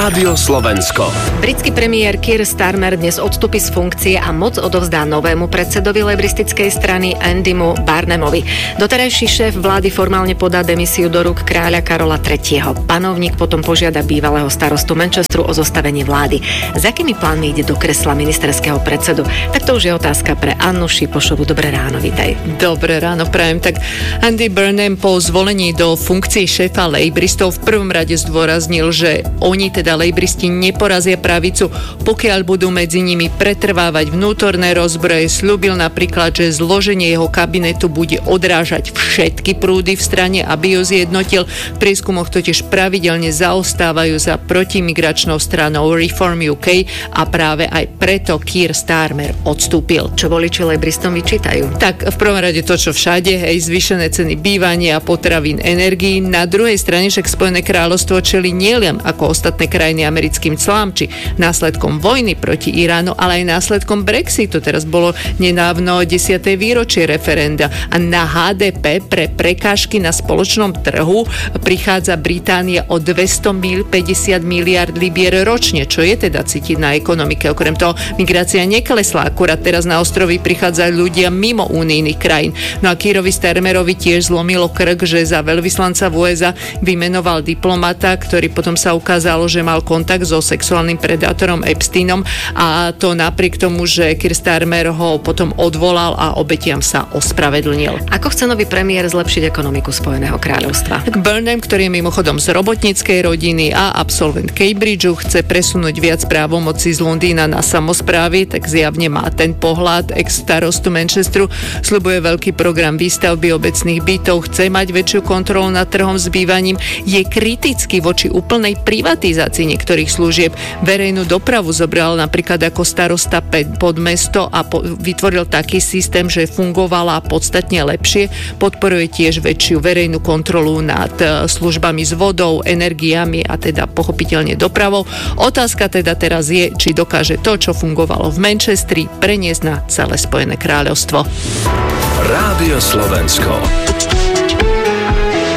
Rádio Slovensko. Britský premiér Keir Starmer dnes odstúpi z funkcie a moc odovzdá novému predsedovi lejbristickej strany Andymu Barnemovi. Doterajší šéf vlády formálne podá demisiu do rúk kráľa Karola III. Panovník potom požiada bývalého starostu Manchesteru o zostavenie vlády. S akými plánmi ide do kresla ministerského predsedu? Tak to už je otázka pre Annu Šipošovu. Dobré ráno, vítaj. Dobré ráno, prajem. Tak Andy Burnham po zvolení do funkcie šéfa lejbristov v prvom rade zdôraznil, že oni, teda lejbristi, neporazia pravicu, pokiaľ budú medzi nimi pretrvávať vnútorné rozbroje. Sľúbil napríklad, že zloženie jeho kabinetu bude odrážať všetky prúdy v strane, aby ju zjednotil. V prieskumoch totiž pravidelne zaostávajú za protimigračnou stranou Reform UK a práve aj preto Keir Starmer odstúpil. Čo voliči lejbristom vyčítajú? Tak v prvom rade to, čo všade, zvýšené ceny bývania a potravín, energií. Na druhej strane však Spojené kráľovstvo čelí nielen ako ostatné krajiny americkým clám či následkom vojny proti Iránu, ale aj následkom Brexitu. Teraz bolo nedávno 10. výročie referenda a na HDP pre prekážky na spoločnom trhu prichádza Británia o 250 miliard libier ročne, čo je teda cítiť na ekonomike. Okrem toho migrácia neklesla, akurát teraz na ostrovy prichádzajú ľudia mimo unijných krajín. No a Keirovi Starmerovi tiež zlomilo krk, že za veľvyslanca v USA vymenoval diplomata, ktorý potom sa ukázalo, že mal kontakt so sexuálnym predátorom Epsteinom, a to napriek tomu, že Keir Starmer ho potom odvolal a obetiam sa ospravedlnil. Ako chce nový premiér zlepšiť ekonomiku Spojeného kráľovstva? Tak Burnham, ktorý je mimochodom z robotníckej rodiny a absolvent Cambridgeu, chce presunúť viac právomocí z Londýna na samosprávy, tak zjavne má ten pohľad ex-starostu Manchesteru. Sľubuje veľký program výstavby obecných bytov, chce mať väčšiu kontrolu nad trhom s bývaním, je kritický voči úplnej privatizácii niektorých služieb. Verejnú dopravu zobral napríklad ako starosta pod mesto a vytvoril taký systém, že fungovala podstatne lepšie. Podporuje tiež väčšiu verejnú kontrolu nad službami s vodou, energiami a teda pochopiteľne dopravou. Otázka teda teraz je, či dokáže to, čo fungovalo v Manchesteri, preniesť na celé Spojené kráľovstvo. Rádio Slovensko.